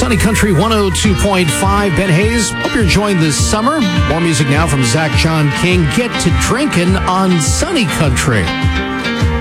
Sunny Country 102.5. Ben Hayes, hope you're enjoying this summer. More music now from Zach John King. Get to drinking on Sunny Country.